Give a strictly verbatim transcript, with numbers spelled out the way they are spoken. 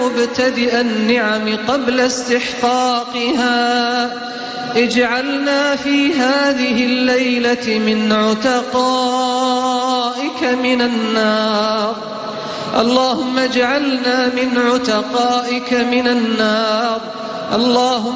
مبتدئ النعم قبل استحقاقها. اجعلنا في هذه الليلة من عتقائك من النار. اللهم اجعلنا من عتقائك من النار. اللهم